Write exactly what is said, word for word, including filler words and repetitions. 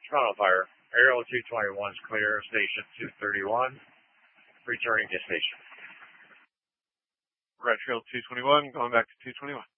Toronto Fire. Aerial two twenty-one is clear. Station two thirty-one. Returning to station. Red Trail two twenty-one, going back to two twenty-one.